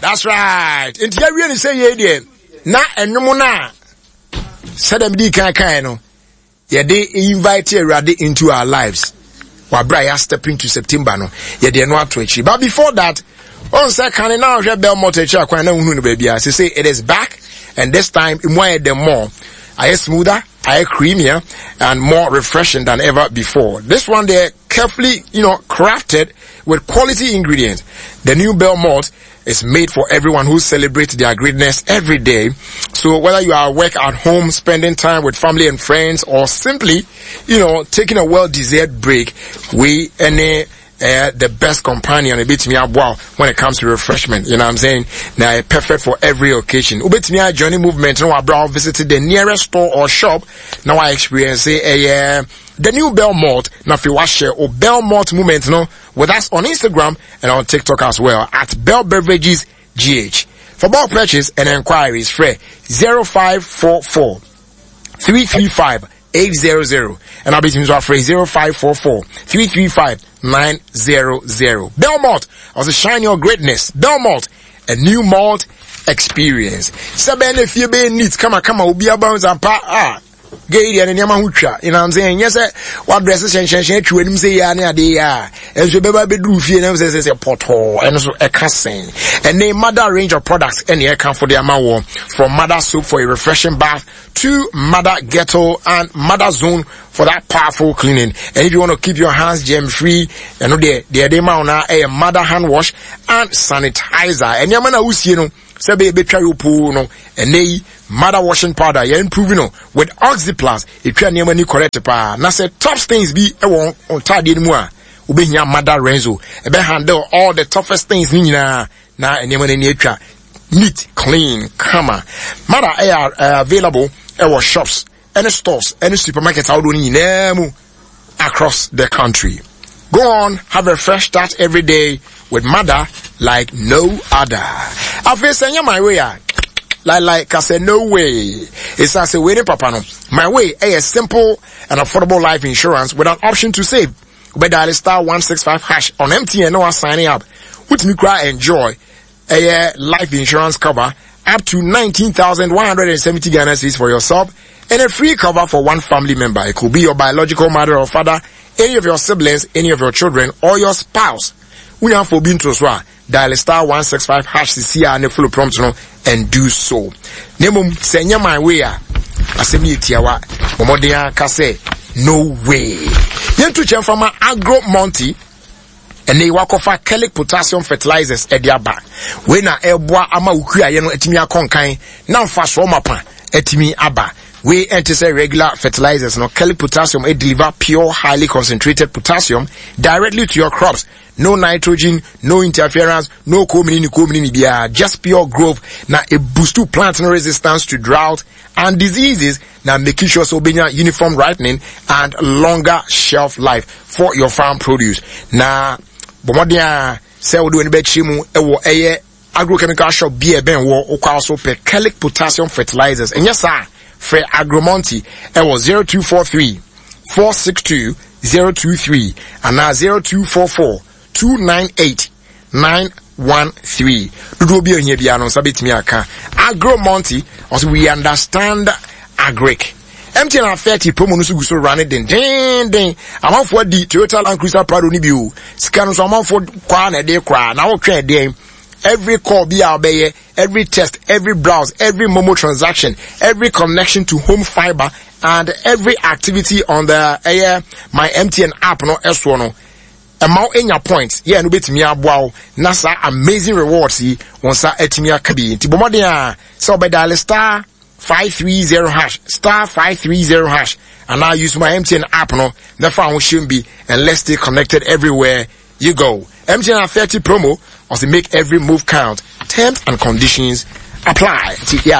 That's right. And here we say ye na enum na said them di kan no. Ye dey invite Erade into our lives. Wa bra ya step into September no. Ye dey no atwechi. But before that, on say kan now hwe Belmont echi akwan na hunu no baby a. Say it is back and this time more the more. I smoother, I creamier and more refreshing than ever before. This one they're carefully, crafted with quality ingredients. The new Belmont is made for everyone who celebrates their greatness every day. So whether you are work at home, spending time with family and friends, or simply, taking a well-deserved break, we the best companion a bit me wow when it comes to refreshment, you know what I'm saying? Now perfect for every occasion. Ubet me journey movement no abroad visited the nearest store or shop. Now I experience the new Belmont na fi share or Belmont movement with us on Instagram and on TikTok as well at Bell Beverages GH. For bulk purchase and inquiries free 0544 335 800 and I'll be to our phrase 0544 335 900. Belmont, also shine your greatness. Belmont, a new malt experience. Saben if you be needs, come on, be about and gay and yama hucha. You know what I'm saying? Yes, what dresses and to him say ya near the as you baby do feel says a pothole and also a casting. And name mother range of products and here come for the amount from mother soup for a refreshing bath to mother ghetto and mother zone for that powerful cleaning. And if you want to keep your hands germ free, the amount a mother hand wash and sanitizer. And yamana usino sebe betwa yo po no ene mother washing powder you improving no with Oxyplus etwa niam ani correct pa na say top stains bi e won ontade ni mu a obehia mother Renzo ebe handle all the toughest things ni nyina na niam ani etwa neat clean kama mother are available at shops any stores any supermarkets out do ni mu across the country. Go on, have a fresh start every day with mother like no other. I feel saying my way, like I said, no way. It's as a way, papa no. My way, a simple and affordable life insurance with an option to save. But dial *165# on MTN or signing up. With me cry enjoy a life insurance cover up to 19,170 Ghana cedis for yourself and a free cover for one family member. It could be your biological mother or father, any of your siblings, any of your children, or your spouse. We have for being to dial *165# CC and full prompt and do so. Nemum senya my way. Asemi tiawa. Momodia kase no way. Yentu chen from Agro Monty. And they work offer Kelly potassium fertilizers at their back. When a elboa ama ukuya yeno etimia konkai. Now fast warm up etimi aba. We enter say regular fertilizers, Kelly potassium, it deliver pure, highly concentrated potassium directly to your crops. No nitrogen, no interference, no community, just pure growth. Now it boosts to plant resistance to drought and diseases. Now making sure so being uniform ripening and longer shelf life for your farm produce. Now, bomodia say we do any chimu ewo agrochemical shop be ben wo also per Kelly potassium fertilizers. And yes sir. Fre Agromonti, it was 0243 462 023 and now 0244 298 913. Dudu bi onye bia no sabet mi aka. Agromonti, also we understand agric. MTN 30 promo no so run it den. Amount for the Toyota Land Cruiser Prado ni bi o. Sika no so amount for kwa na de kwa na wo twa den. Every call be obey, every test, every browse, every Momo transaction, every connection to home fiber, and every activity on the my MTN app no S1 no. Amount in your points. Yeah, no bit me wow. Nasa amazing rewards see once etimia kabi. Tibomodia so by dial *530#, and now use my MTN app no. The phone shouldn't be and let's stay connected everywhere you go. MTN 30 promo also make every move count. Terms and conditions apply.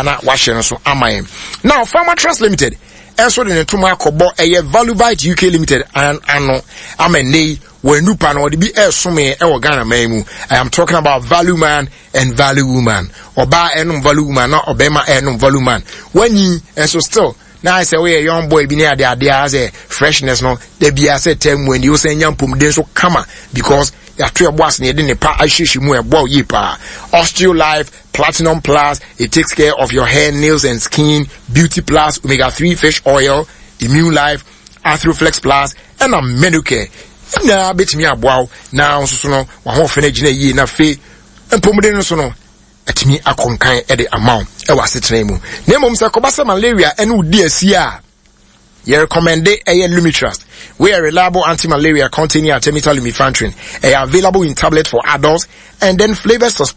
Now, Farmer Trust Limited. Also, the Netuma Kobo a Valuvite UK Limited and Ano Amene when new panel the be some Ghana memu. I am talking about Value Man and Value Woman. Or by enum Value Man, not Obama enum Value Man. When ye and so still Now I say we a young boy be near the idea as a freshness no there be as a term when you say young pum den so come because ya two boss near the pa ashishi mu e boy yi pa. Osteo Life Platinum Plus, it takes care of your hair, nails and skin. Beauty Plus, omega-3 fish oil, Immune Life, Arthroflex Plus, and a Medicare. Na bet me aboa now so no wa ho fene gina yi na fe empomde no so no atimi akonkan e de amount e wa setena mu na mom se kobasa malaria ene udi asi a ye recommend Lumitrust, we are reliable anti-malaria containing artemether lumefantrine, available in tablet for adults and then flavors